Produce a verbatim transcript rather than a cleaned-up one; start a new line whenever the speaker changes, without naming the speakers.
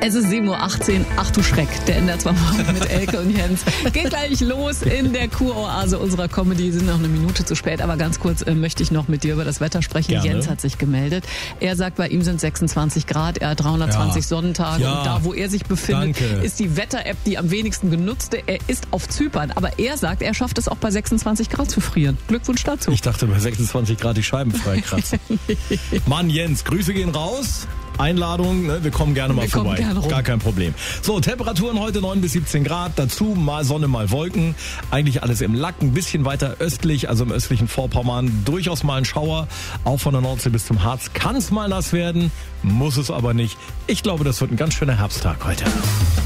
Es ist sieben Uhr achtzehn. Ach du Schreck, der N D R zwei Morgen mit Elke und Jens. Geht gleich los in der Kuroase unserer Comedy. Sind noch eine Minute zu spät, aber ganz kurz äh, möchte ich noch mit dir über das Wetter sprechen.
Gerne.
Jens hat sich gemeldet. Er sagt, bei ihm sind sechsundzwanzig Grad, er hat dreihundertzwanzig
Ja.
Sonnentage
Ja.
und da, wo er sich befindet,
Danke.
ist die Wetter-App die am wenigsten genutzte. Er ist auf Zypern, aber er sagt, er schafft es auch bei sechsundzwanzig Grad zu frieren. Glückwunsch dazu.
Ich dachte bei sechsundzwanzig Grad die Scheiben freikratzen. Mann, Jens, Grüße gehen raus. Einladung, ne? Wir kommen gerne mal
Wir kommen
vorbei.
gerne rum.
Gar kein Problem. So, Temperaturen heute neun bis siebzehn Grad. Dazu mal Sonne, mal Wolken. Eigentlich alles im Lack. Ein bisschen weiter östlich, also im östlichen Vorpommern. Durchaus mal ein Schauer. Auch von der Nordsee bis zum Harz kann es mal nass werden. Muss es aber nicht. Ich glaube, das wird ein ganz schöner Herbsttag heute.